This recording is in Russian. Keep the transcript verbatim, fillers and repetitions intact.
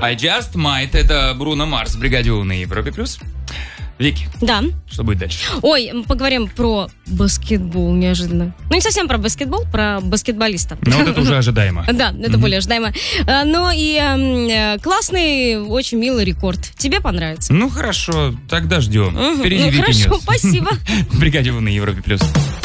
I Just Might. Это Бруно Марс в бригаде У на Европе плюс. Вики, Да. что будет дальше? Ой, мы поговорим про баскетбол неожиданно. Ну, не совсем про баскетбол, про баскетболиста. Ну, вот это уже ожидаемо. Да, это более ожидаемо. А, Но и э, классный, очень милый рекорд. Тебе понравится? Ну, хорошо, тогда ждем. Мгм. Впереди Ну, Вики хорошо, Ньюс. спасибо. В бригаде У на Европе плюс.